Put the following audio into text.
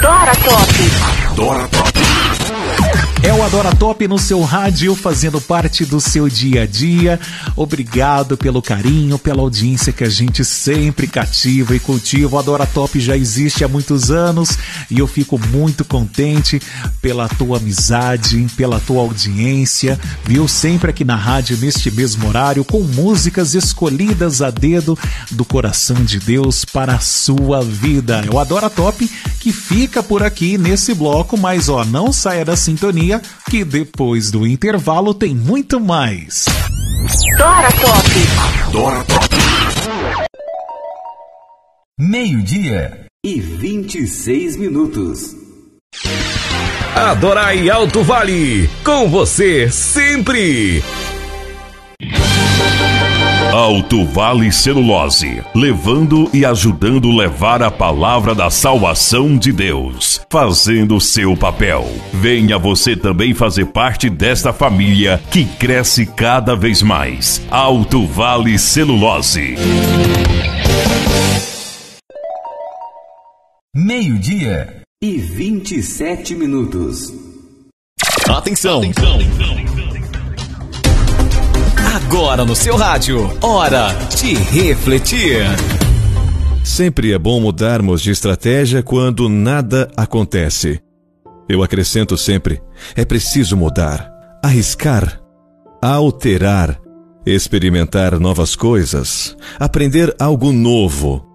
Adora Top. Adora Top. É o Adora Top no seu rádio, fazendo parte do seu dia a dia. Obrigado pelo carinho, pela audiência que a gente sempre cativa e cultiva. O Adora Top já existe há muitos anos e eu fico muito contente pela tua amizade, pela tua audiência, viu? Sempre aqui na rádio, neste mesmo horário, com músicas escolhidas a dedo do coração de Deus para a sua vida. É o Adora Top que fica por aqui nesse bloco, mas não saia da sintonia, que depois do intervalo tem muito mais. Adora Top. Adora Top. 12:26. Adorai Alto Vale, com você sempre. Alto Vale Celulose, levando e ajudando levar a palavra da salvação de Deus, fazendo seu papel. Venha você também fazer parte desta família que cresce cada vez mais. Alto Vale Celulose. 12:27. Atenção. Agora no seu rádio, hora de refletir. Sempre é bom mudarmos de estratégia quando nada acontece. Eu acrescento sempre, é preciso mudar, arriscar, alterar, experimentar novas coisas, aprender algo novo.